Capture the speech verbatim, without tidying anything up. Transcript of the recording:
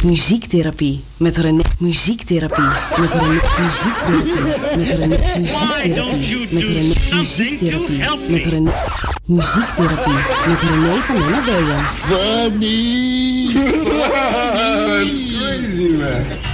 Muziektherapie met René. Muziektherapie met René. Muziektherapie met René. Muziektherapie met René. Muziektherapie met René. Muziektherapie met René van Lennepwegen. Funny. Funny. Crazy man.